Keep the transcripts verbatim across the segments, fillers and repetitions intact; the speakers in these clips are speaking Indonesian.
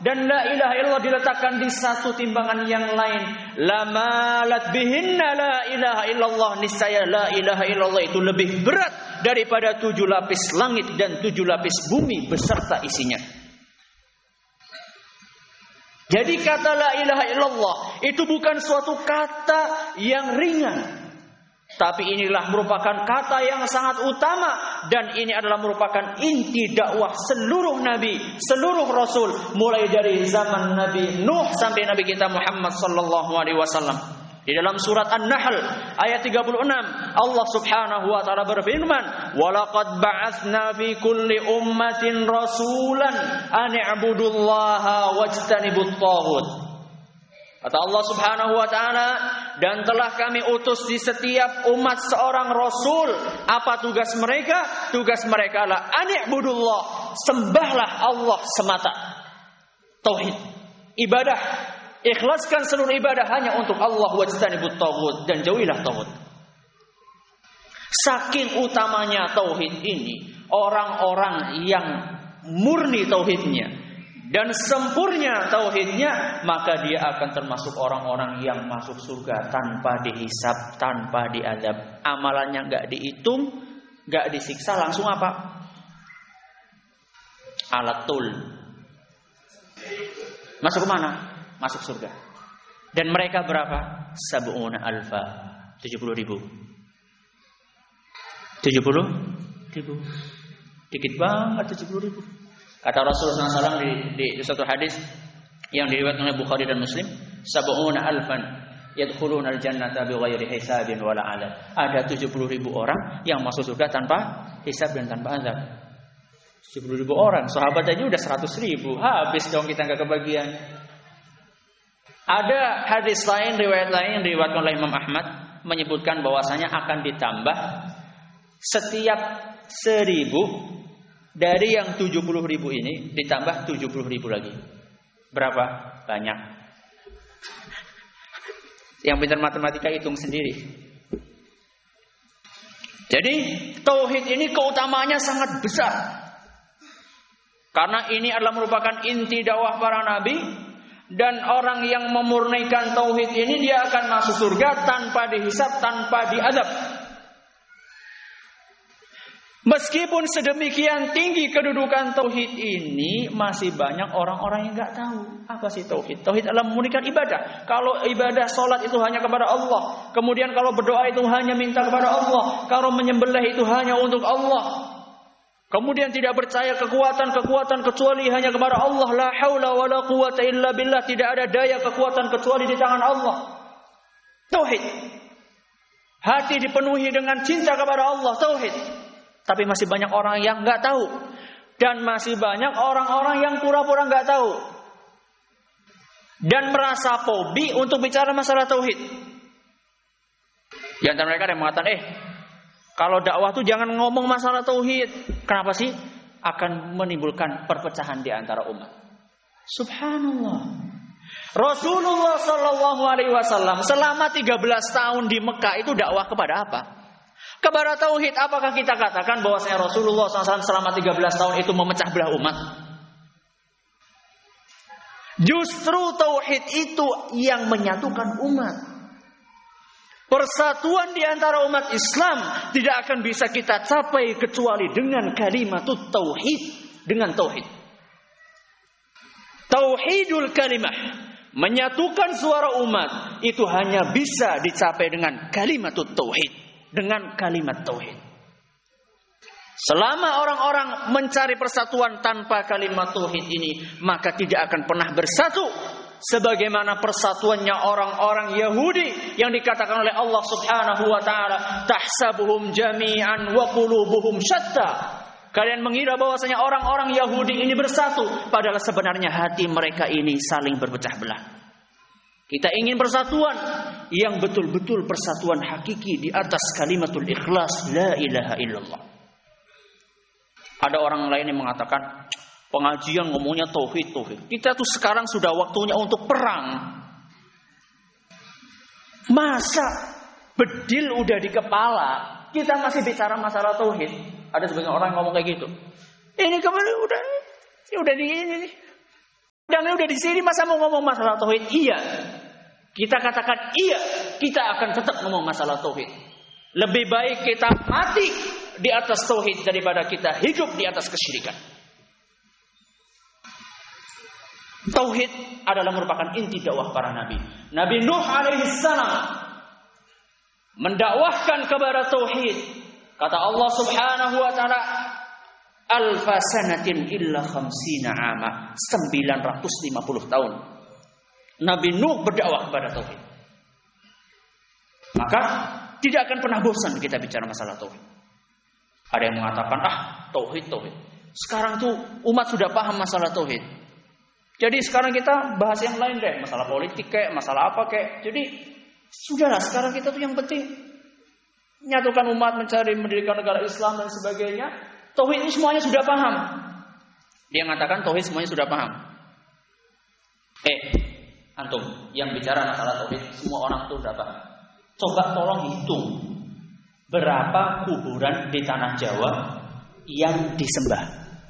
dan la ilaha illallah diletakkan di satu timbangan yang lain, lamalat bihinna la ilaha illallah, niscaya la ilaha illallah itu lebih berat daripada tujuh lapis langit dan tujuh lapis bumi beserta isinya. Jadi kata la ilaha illallah itu bukan suatu kata yang ringan, tapi inilah merupakan kata yang sangat utama, dan ini adalah merupakan inti dakwah seluruh nabi, seluruh rasul, mulai dari zaman Nabi Nuh sampai Nabi kita Muhammad sallallahu alaihi wasallam. Di dalam surat An-Nahl ayat tiga puluh enam, Allah Subhanahu wa taala berfirman, "Wa laqad ba'atsna fi kulli ummatin rasulan an i'budullaha wajtanibut taghut." Kata Allah Subhanahu wa taala, dan telah kami utus di setiap umat seorang rasul. Apa tugas mereka? Tugas mereka adalah ani'budullah, sembahlah Allah semata. Tauhid, ibadah, ikhlaskan seluruh ibadah hanya untuk Allah, wajtanibut taghut, dan jauhilah taghut. Saking utamanya tauhid ini, orang-orang yang murni tauhidnya dan sempurna tauhidnya, maka dia akan termasuk orang-orang yang masuk surga tanpa dihisab, tanpa diazab. Amalannya enggak dihitung, enggak disiksa, langsung apa? Alatul. Masuk ke mana? Masuk surga. Dan mereka berapa? Sab'una alfa. tujuh puluh ribu. tujuh puluh ribu. Dikit banget tujuh puluh ribu. Kata Rasulullah shallallahu alaihi wasallam di, di, di suatu hadis yang diriwayatkan oleh Bukhari dan Muslim, sab'una alfan yadkhuluna al-jannata bighairi hisabin wala adab. Ada tujuh puluh ribu orang yang masuk surga tanpa hisab dan tanpa azab. tujuh puluh ribu orang, sahabat aja udah seratus ribu, habis dong kita enggak kebagian. Ada hadis lain, riwayat lain yang diriwayatkan oleh Imam Ahmad menyebutkan bahwasanya akan ditambah setiap seribu dari yang tujuh puluh ribu ini ditambah tujuh puluh ribu lagi. Berapa? Banyak. Yang pintar matematika hitung sendiri. Jadi tauhid ini keutamaannya sangat besar. Karena ini adalah merupakan inti dakwah para nabi, dan orang yang memurnikan tauhid ini dia akan masuk surga tanpa dihisab, tanpa diazab. Meskipun sedemikian tinggi kedudukan tauhid ini, masih banyak orang-orang yang nggak tahu apa sih tauhid. Tauhid adalah memurnikan ibadah. Kalau ibadah salat itu hanya kepada Allah, kemudian kalau berdoa itu hanya minta kepada Allah, kalau menyembelih itu hanya untuk Allah, kemudian tidak percaya kekuatan-kekuatan kecuali hanya kepada Allah. La haula wala quwata illa billah, tidak ada daya kekuatan kecuali di tangan Allah. Tauhid. Hati dipenuhi dengan cinta kepada Allah, tauhid. Tapi masih banyak orang yang nggak tahu, dan masih banyak orang-orang yang pura-pura nggak tahu dan merasa fobi untuk bicara masalah tauhid. Di antara mereka ada yang mengatakan, eh kalau dakwah tuh jangan ngomong masalah tauhid. Kenapa sih? Akan menimbulkan perpecahan di antara umat. Subhanallah. Rasulullah Shallallahu Alaihi Wasallam selama tiga belas tahun di Mekah itu dakwah kepada apa? Kepada tauhid. Apakah kita katakan bahwasanya Rasulullah shallallahu alaihi wasallam selama tiga belas tahun itu memecah belah umat? Justru tauhid itu yang menyatukan umat. Persatuan di antara umat Islam tidak akan bisa kita capai kecuali dengan kalimatut tauhid, dengan tauhid. Tauhidul kalimah, menyatukan suara umat, itu hanya bisa dicapai dengan kalimatut tauhid. Dengan kalimat tauhid. Selama orang-orang mencari persatuan tanpa kalimat tauhid ini, maka tidak akan pernah bersatu. Sebagaimana persatuannya orang-orang Yahudi yang dikatakan oleh Allah Subhanahu wa taala, tahsabuhum jami'an wa qulubuhum syatta. Kalian mengira bahwasanya orang-orang Yahudi ini bersatu, padahal sebenarnya hati mereka ini saling berpecah belah. Kita ingin persatuan yang betul-betul persatuan hakiki di atas kalimatul ikhlas, la ilaha illallah. Ada orang lain yang mengatakan pengajian ngomongnya tauhid, tauhid. Kita tuh sekarang sudah waktunya untuk perang. Masa bedil udah di kepala, kita masih bicara masalah tauhid? Ada sebagian orang ngomong kayak gitu. Ini kemarin udah, ini udah di ini. Dan udah di sini masa mau ngomong masalah tauhid? Iya. Kita katakan iya, kita akan tetap ngomong masalah tauhid. Lebih baik kita mati di atas tauhid daripada kita hidup di atas kesyirikan. Tauhid adalah merupakan inti dakwah para nabi. Nabi Nuh alaihi salam mendakwahkan kepada tauhid. Kata Allah Subhanahu wa taala, alfa sanatin illa khamsina ama, sembilan ratus lima puluh tahun Nabi Nuh berdakwah kepada tauhid. Maka tidak akan pernah bosan kita bicara masalah tauhid. Ada yang mengatakan, ah tauhid, tauhid. Sekarang tuh umat sudah paham masalah tauhid. Jadi sekarang kita bahas yang lain deh. Masalah politik kayak, masalah apa kayak. Jadi sudahlah, sekarang kita tuh yang penting menyatukan umat, mencari mendirikan negara Islam dan sebagainya. Tauhid itu semuanya sudah paham. Dia mengatakan tauhid semuanya sudah paham. Eh, antum yang bicara masalah tauhid, semua orang tuh sudah paham. Coba tolong hitung berapa kuburan di tanah Jawa yang disembah.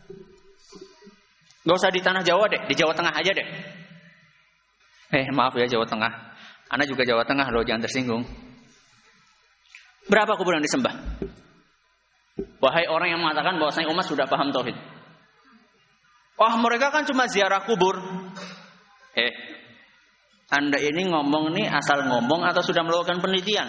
Gak usah di tanah Jawa deh, di Jawa Tengah aja deh. Eh maaf ya Jawa Tengah, Anda juga Jawa Tengah loh, jangan tersinggung. Berapa kuburan disembah? Wahai orang yang mengatakan bahwasanya umat sudah paham tauhid. Wah mereka kan cuma ziarah kubur. Eh, Anda ini ngomong nih asal ngomong atau sudah melakukan penelitian?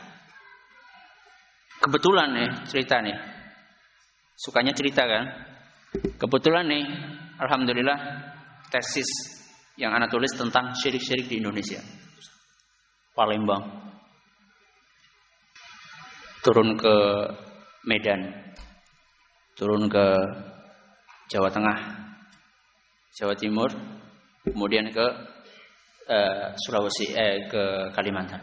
Kebetulan nih cerita nih, sukanya cerita kan? Kebetulan nih, alhamdulillah tesis yang Anda tulis tentang syirik-syirik di Indonesia. Palembang, turun ke Medan, turun ke Jawa Tengah, Jawa Timur, kemudian ke uh, Sulawesi, eh, ke Kalimantan.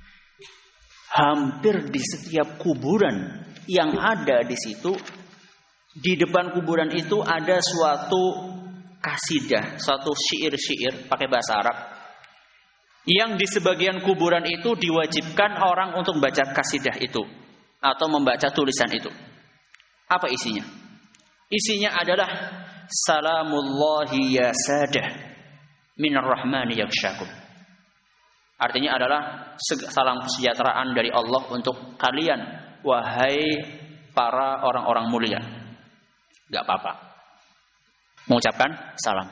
Hampir di setiap kuburan yang ada di situ, di depan kuburan itu ada suatu kasidah, suatu syair-syair pakai bahasa Arab, yang di sebagian kuburan itu diwajibkan orang untuk membaca kasidah itu atau membaca tulisan itu. Apa isinya? Isinya adalah salamullahi ya sadah minar rahmani yakshakum. Artinya adalah salam kesejahteraan dari Allah untuk kalian, wahai para orang-orang mulia. Gak apa-apa mengucapkan salam.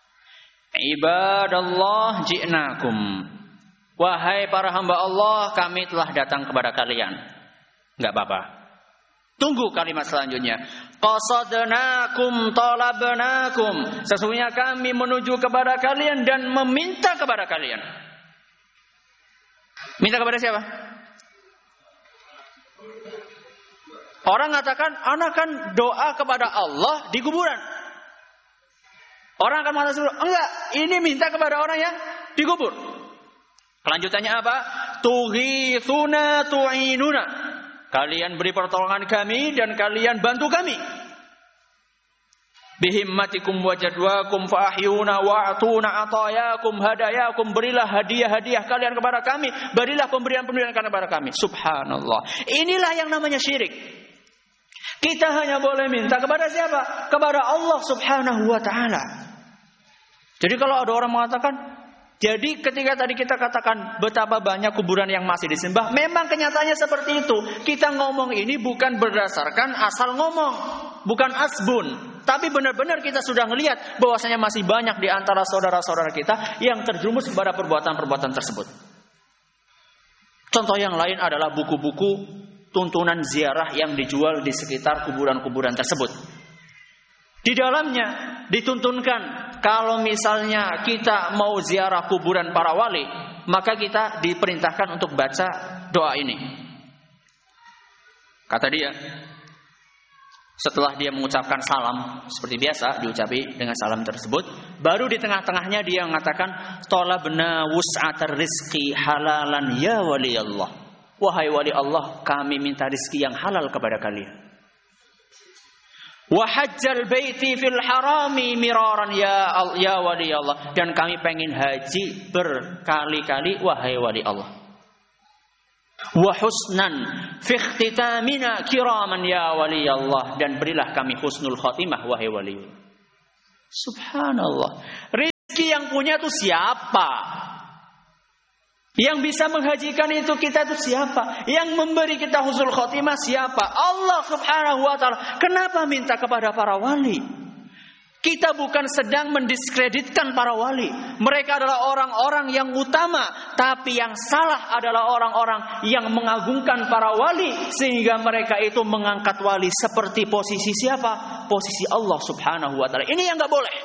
Ibadallah ji'nakum, wahai para hamba Allah, kami telah datang kepada kalian. Gak apa-apa. Tunggu kalimat selanjutnya. Qasadnakum talabnakum, sesungguhnya kami menuju kepada kalian dan meminta kepada kalian. Minta kepada siapa? Orang mengatakan, anak kan doa kepada Allah di kuburan. Orang akan mengatakan, enggak, ini minta kepada orang yang dikubur. Kelanjutannya apa? Tughithuna tu'inuna, kalian beri pertolongan kami dan kalian bantu kami. Bihimmatikum wajadwakum fa'ahyuna wa'atuna atayakum hadayakum, berilah hadiah-hadiah kalian kepada kami, berilah pemberian-pemberian kalian kepada kami. Subhanallah. Inilah yang namanya syirik. Kita hanya boleh minta kepada siapa? Kepada Allah Subhanahu wa ta'ala. Jadi kalau ada orang mengatakan, jadi ketika tadi kita katakan betapa banyak kuburan yang masih disembah, memang kenyataannya seperti itu. Kita ngomong ini bukan berdasarkan asal ngomong, bukan asbun, tapi benar-benar kita sudah melihat bahwasanya masih banyak di antara saudara-saudara kita yang terjerumus kepada perbuatan-perbuatan tersebut. Contoh yang lain adalah buku-buku tuntunan ziarah yang dijual di sekitar kuburan-kuburan tersebut. Di dalamnya dituntunkan kalau misalnya kita mau ziarah kuburan para wali, maka kita diperintahkan untuk baca doa ini. Kata dia, setelah dia mengucapkan salam seperti biasa diucapi dengan salam tersebut, baru di tengah-tengahnya dia mengatakan, talabna wus'atar rizqi halalan ya wali Allah. Wahai wali Allah, kami minta rizki yang halal kepada kalian. Wa hajjal baiti fil harami miraran ya ya wali Allah, dan kami pengen haji berkali-kali wahai wali Allah. Wa husnan fi ikhtitamina kiraman ya wali Allah, dan berilah kami husnul khatimah wahai wali. Subhanallah. Yang punya itu siapa? Yang bisa menghajikan itu kita itu siapa? Yang memberi kita husnul khotimah siapa? Allah Subhanahu wa taala. Kenapa minta kepada para wali? Kita bukan sedang mendiskreditkan para wali. Mereka adalah orang-orang yang utama, tapi yang salah adalah orang-orang yang mengagungkan para wali sehingga mereka itu mengangkat wali seperti posisi siapa? Posisi Allah Subhanahu wa taala. Ini yang enggak boleh.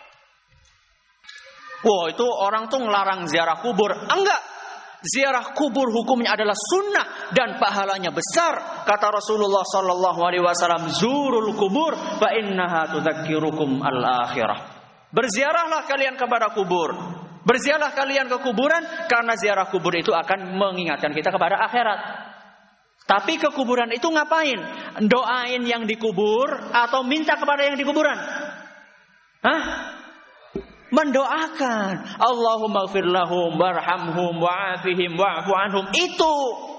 Wah, itu orang tuh ngelarang ziarah kubur. Enggak. Ziarah kubur hukumnya adalah sunnah dan pahalanya besar. Kata Rasulullah sallallahu alaihi wasallam, "Zurul kubur fa innaha tudzakirukum al-akhirah." Berziarahlah kalian kepada kubur. Berziarahlah kalian ke kuburan karena ziarah kubur itu akan mengingatkan kita kepada akhirat. Tapi ke kuburan itu ngapain? Doain yang dikubur atau minta kepada yang di kuburan? Hah? Mendoakan, Allahumma ighfir lahum warhamhum wa'afihim wa'fu anhum. Itu.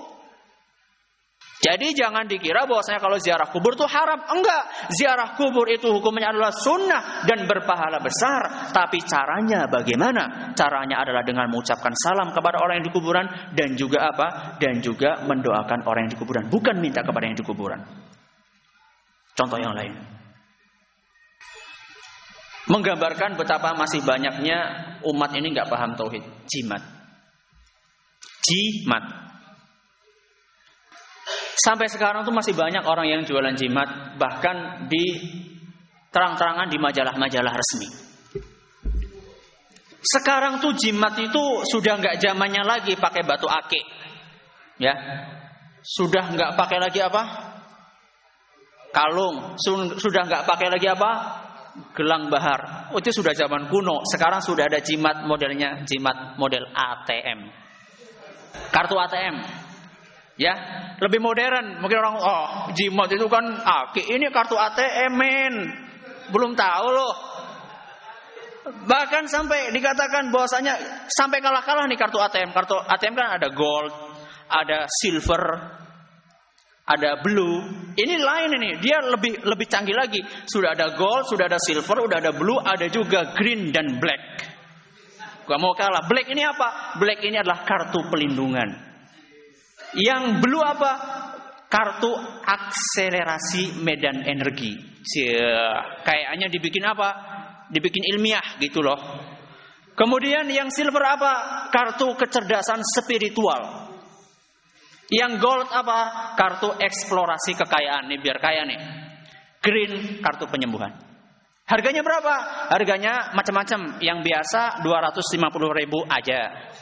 Jadi jangan dikira bahwasanya kalau ziarah kubur itu haram. Enggak. Ziarah kubur itu hukumnya adalah sunnah dan berpahala besar. Tapi caranya bagaimana? Caranya adalah dengan mengucapkan salam kepada orang yang di kuburan dan juga apa? Dan juga mendoakan orang yang di kuburan, bukan minta kepada yang di kuburan. Contoh yang lain. Menggambarkan betapa masih banyaknya umat ini nggak paham tauhid. Jimat, jimat. Sampai sekarang tuh masih banyak orang yang jualan jimat, bahkan di terang-terangan di majalah-majalah resmi. Sekarang tuh jimat itu sudah nggak zamannya lagi pakai batu akik, ya. Sudah nggak pakai lagi apa? Kalung. Sudah nggak pakai lagi apa? Gelang bahar. Oh, itu sudah zaman kuno. Sekarang sudah ada jimat modelnya jimat model A T M. Kartu A T M. Ya, lebih modern. Mungkin orang oh, jimat itu kan akik, ini kartu A T M, men. Belum tahu loh. Bahkan sampai dikatakan bahwasanya sampai kalah-kalah nih kartu A T M. Kartu A T M kan ada gold, ada silver, ada blue. Ini lain ini, dia lebih lebih canggih lagi. Sudah ada gold, sudah ada silver, sudah ada blue, ada juga green dan black. Gua mau kalah. Black ini apa? Black ini adalah kartu pelindungan. Yang blue apa? Kartu akselerasi medan energi. Kayaknya dibikin apa? Dibikin ilmiah gitu loh. Kemudian yang silver apa? Kartu kecerdasan spiritual. Yang gold apa? Kartu eksplorasi kekayaan. Nih biar kaya nih. Green kartu penyembuhan. Harganya berapa? Harganya macam-macam. Yang biasa dua ratus lima puluh ribu aja.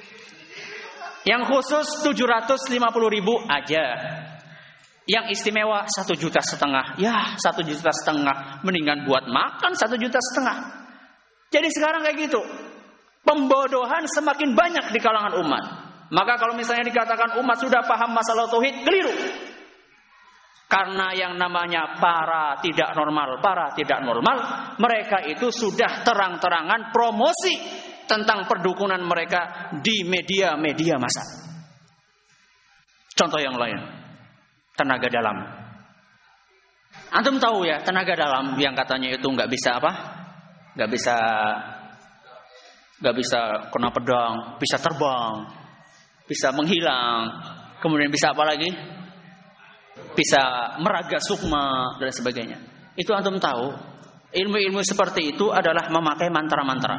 Yang khusus tujuh ratus lima puluh ribu aja. Yang istimewa satu juta setengah. Ya satu juta setengah. Mendingan buat makan satu juta setengah. Jadi sekarang kayak gitu. Pembodohan semakin banyak di kalangan umat. Maka kalau misalnya dikatakan umat sudah paham masalah tauhid, keliru. Karena yang namanya para tidak normal, para tidak normal, mereka itu sudah terang-terangan promosi tentang perdukunan mereka di media-media massa. Contoh yang lain, tenaga dalam. Antum tahu ya, tenaga dalam yang katanya itu nggak bisa apa? Nggak bisa, nggak bisa kena pedang, bisa terbang. Bisa menghilang, kemudian bisa apa lagi? Bisa meraga sukma dan sebagainya. Itu antum tahu, ilmu-ilmu seperti itu adalah memakai mantra-mantra.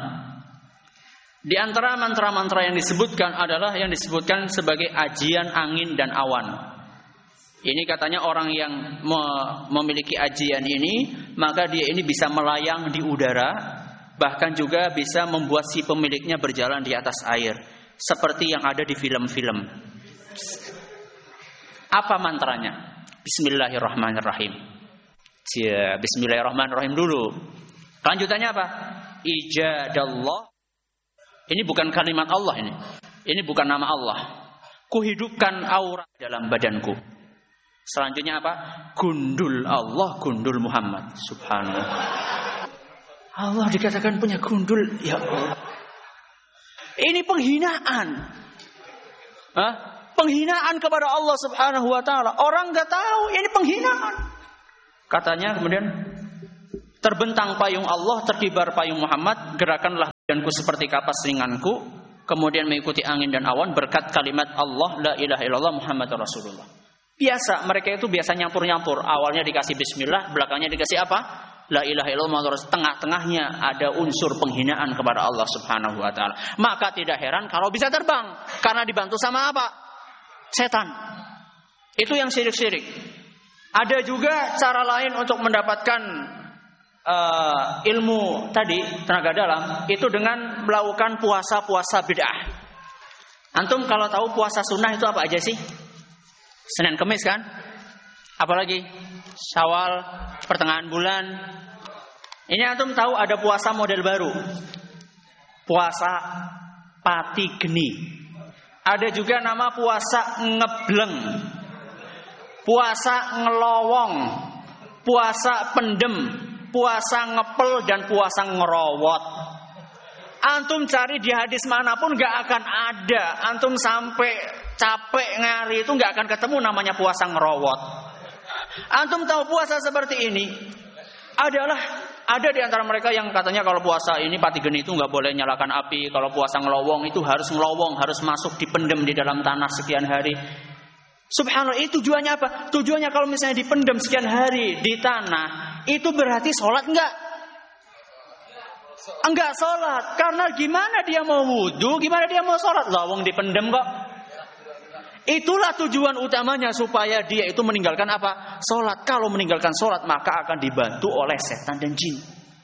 Di antara mantra-mantra yang disebutkan adalah yang disebutkan sebagai ajian angin dan awan. Ini katanya orang yang me- memiliki ajian ini, maka dia ini bisa melayang di udara, bahkan juga bisa membuat si pemiliknya berjalan di atas air. Seperti yang ada di film-film. Apa mantranya? Bismillahirrahmanirrahim. Cia, Bismillahirrahmanirrahim dulu. Lanjutannya apa? Ijadallah. Ini bukan kalimat Allah ini. Ini bukan nama Allah. Kuhidupkan aura dalam badanku. Selanjutnya apa? Gundul Allah, gundul Muhammad. Subhanallah. Allah dikatakan punya gundul. Ya Allah. Ini penghinaan. Hah? Penghinaan kepada Allah Subhanahu wa taala. Orang enggak tahu, ini penghinaan. Katanya kemudian terbentang payung Allah, terkibar payung Muhammad, gerakanlah danku seperti kapas ringanku, kemudian mengikuti angin dan awan berkat kalimat Allah la ilaha illallah Muhammadur Rasulullah. Biasa, mereka itu biasa nyampur-nyampur. Awalnya dikasih bismillah, belakangnya dikasih apa? La ilaha illallah. Tengah-tengahnya ada unsur penghinaan kepada Allah Subhanahu wa taala. Maka tidak heran kalau bisa terbang karena dibantu sama apa? Setan. Itu yang syirik-syirik. Ada juga cara lain untuk mendapatkan uh, ilmu tadi, tenaga dalam, itu dengan melakukan puasa-puasa bid'ah. Antum kalau tahu puasa sunnah itu apa aja sih? Senin Kemis kan? Apalagi Syawal, pertengahan bulan. Ini antum tahu ada puasa model baru. Puasa pati geni. Ada juga nama puasa ngebleng. Puasa ngelowong. Puasa pendem. Puasa ngepel dan puasa ngerowot. Antum cari di hadis manapun gak akan ada. Antum sampai capek ngari itu nggak akan ketemu namanya puasa ngerowot. Antum tahu puasa seperti ini adalah ada di antara mereka yang katanya kalau puasa ini pati geni itu nggak boleh nyalakan api. Kalau puasa ngelowong itu harus ngelowong, harus masuk dipendem di dalam tanah sekian hari. Subhanallah, itu tujuannya apa? Tujuannya kalau misalnya dipendem sekian hari di tanah, itu berarti sholat nggak? Enggak sholat. Karena gimana dia mau wudhu, gimana dia mau sholat? Lawong dipendem kok. Itulah tujuan utamanya supaya dia itu meninggalkan apa? Sholat. Kalau meninggalkan sholat maka akan dibantu oleh setan dan jin.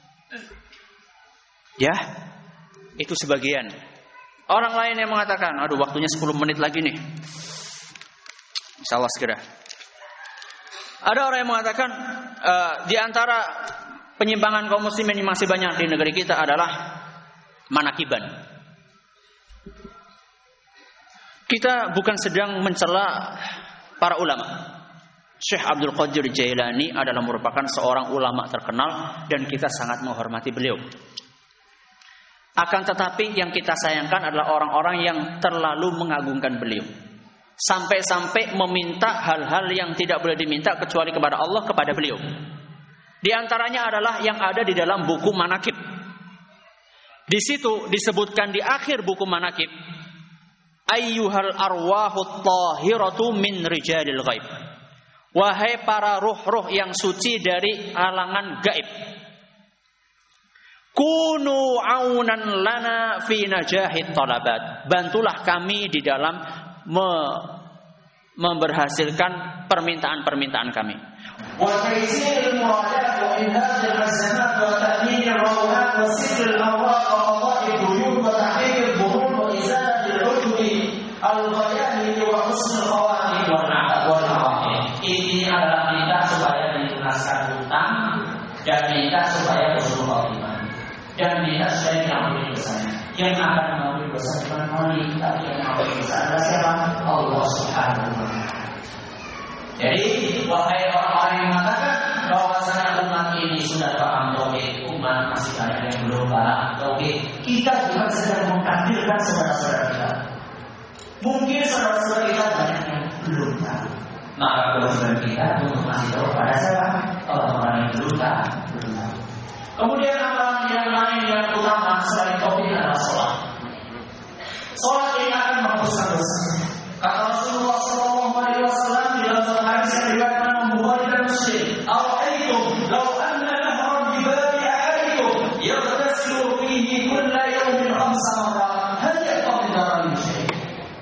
Ya, itu sebagian. Orang lain yang mengatakan, aduh waktunya sepuluh menit lagi nih. Insyaallah segera. Ada orang yang mengatakan uh, di antara penyimpangan kaum muslimin yang masih banyak di negeri kita adalah manakiban. Kita bukan sedang mencela para ulama. Syekh Abdul Qadir Jailani adalah merupakan seorang ulama terkenal dan kita sangat menghormati beliau. Akan tetapi yang kita sayangkan adalah orang-orang yang terlalu mengagungkan beliau. Sampai-sampai meminta hal-hal yang tidak boleh diminta kecuali kepada Allah kepada beliau. Di antaranya adalah yang ada di dalam buku manakib. Di situ disebutkan di akhir buku manakib, ayyuhal arwahut tahiratu min rijalil ghaib. Wahai para ruh-ruh yang suci dari alangan gaib. Kunu aunan lana fi najahit talabat. Bantulah kami di dalam me memberhasilkan permintaan-permintaan kami. Wa taysirul muradat wa inhadil hasanat wa ta'min ar-rawhat wa sirrul awraq wa qada'id duyun wa tahqiq al-buhur wa izalatil ujubi al-ghayani wa husnul khawatim wal a'aqib. Ini adalah minta supaya dilunaskan hutang dan minta supaya husnul khatimah dan minta supaya diampuni dosanya. Yang akan mengampuni dosa bukan manusia, tapi yang mengampuni dosa adalah siapa? Allah Subhanahu wa taala. Jadi, wahai orang-orang yang mengatakan bahwasanya umat ini sudah paham tauhid, umat masih banyak yang belum paham tauhid, kita bukan sedang mengkafirkan saudara-saudara kita. Mungkin saudara-saudara kita banyak yang belum tahu. Maka kewajiban kita untuk masih tahu pada siapa? Orang-orang yang belum tahu. Kemudian amalan yang lain yang utama selain tauhid adalah sholat. Sholat